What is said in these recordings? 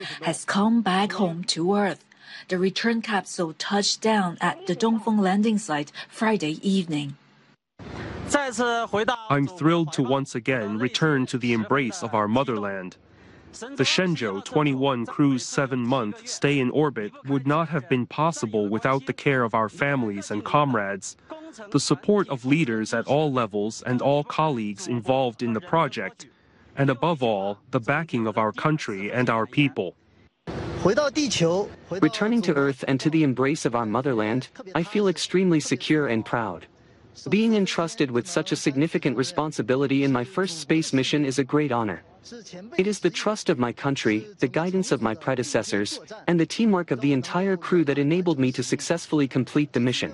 has come back home to Earth. The return capsule touched down at the Dongfeng landing site Friday evening. I'm thrilled to once again return to the embrace of our motherland. The Shenzhou 21 crew's 7-month stay in orbit would not have been possible without the care of our families and comrades, the support of leaders at all levels and all colleagues involved in the project, and above all, the backing of our country and our people. Returning to Earth and to the embrace of our motherland, I feel extremely secure and proud. Being entrusted with such a significant responsibility in my first space mission is a great honor. It is the trust of my country, the guidance of my predecessors, and the teamwork of the entire crew that enabled me to successfully complete the mission.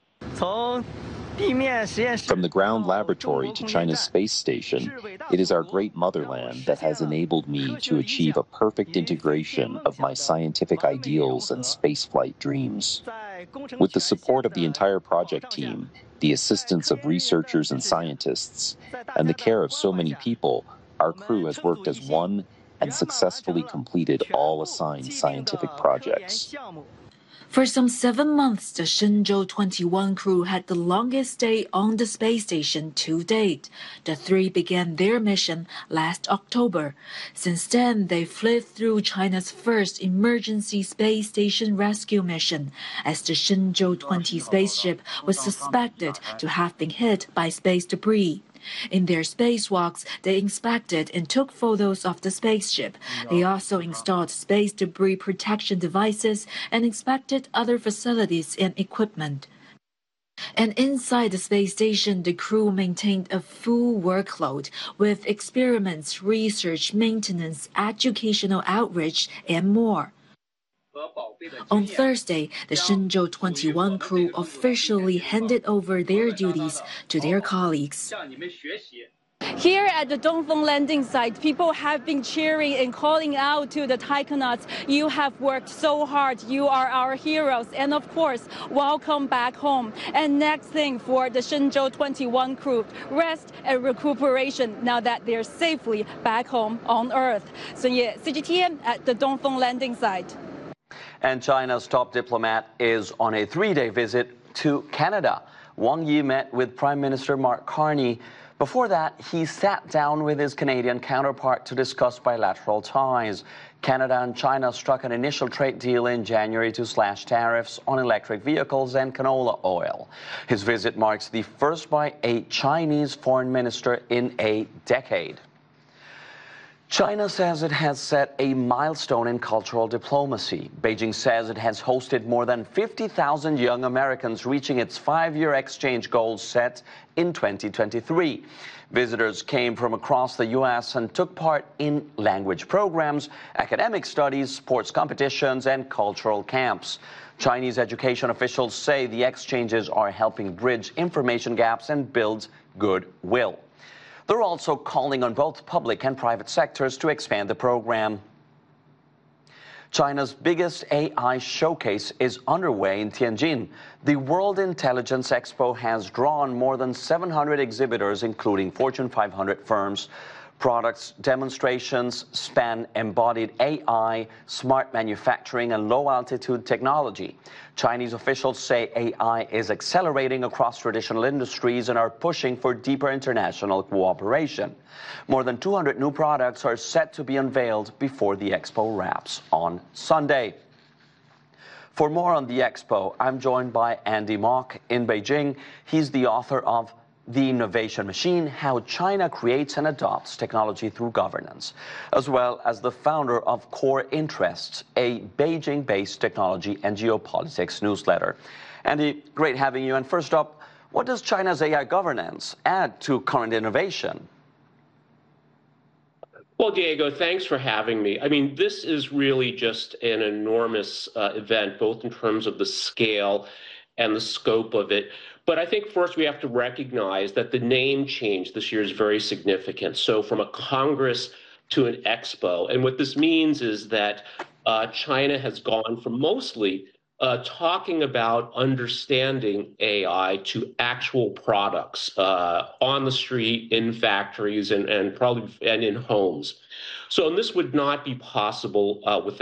From the ground laboratory to China's space station, it is our great motherland that has enabled me to achieve a perfect integration of my scientific ideals and spaceflight dreams. With the support of the entire project team, the assistance of researchers and scientists, and the care of so many people, our crew has worked as one and successfully completed all assigned scientific projects. For some 7 months, the Shenzhou 21 crew had the longest stay on the space station to date. The three began their mission last October. Since then, they flew through China's first emergency space station rescue mission, as the Shenzhou 20 spaceship was suspected to have been hit by space debris. In their spacewalks, they inspected and took photos of the spaceship. They also installed space debris protection devices and inspected other facilities and equipment. And inside the space station, the crew maintained a full workload with experiments, research, maintenance, educational outreach, and more. On Thursday, the Shenzhou 21 crew officially handed over their duties to their colleagues. Here at the Dongfeng landing site, people have been cheering and calling out to the taikonauts. You have worked so hard. You are our heroes. And of course, welcome back home. And next thing for the Shenzhou 21 crew, rest and recuperation now that they're safely back home on Earth. Sun Ye, CGTN at the Dongfeng landing site. And China's top diplomat is on a 3-day visit to Canada. Wang Yi met with Prime Minister Mark Carney. Before that, he sat down with his Canadian counterpart to discuss bilateral ties. Canada and China struck an initial trade deal in January to slash tariffs on electric vehicles and canola oil. His visit marks the first by a Chinese foreign minister in a decade. China says it has set a milestone in cultural diplomacy. Beijing says it has hosted more than 50,000 young Americans, reaching its 5-year exchange goal set in 2023. Visitors came from across the U.S. and took part in language programs, academic studies, sports competitions, and cultural camps. Chinese education officials say the exchanges are helping bridge information gaps and build goodwill. They're also calling on both public and private sectors to expand the program. China's biggest AI showcase is underway in Tianjin. The World Intelligence Expo has drawn more than 700 exhibitors, including Fortune 500 firms. Products demonstrations span embodied AI, smart manufacturing, and low-altitude technology. Chinese officials say AI is accelerating across traditional industries and are pushing for deeper international cooperation. More than 200 new products are set to be unveiled before the expo wraps on Sunday. For more on the expo, I'm joined by Andy Mok in Beijing. He's the author of The Innovation Machine, How China Creates and Adopts Technology Through Governance, as well as the founder of Core Interests, a Beijing-based technology and geopolitics newsletter. Andy, great having you. And first up, what does China's AI governance add to current innovation? Well, Diego, thanks for having me. I mean, this is really just an enormous event, both in terms of the scale and the scope of it. But I think first we have to recognize that the name change this year is very significant. So from a Congress to an expo. And what this means is that China has gone from mostly talking about understanding AI to actual products on the street, in factories, and probably in homes. So, and this would not be possible without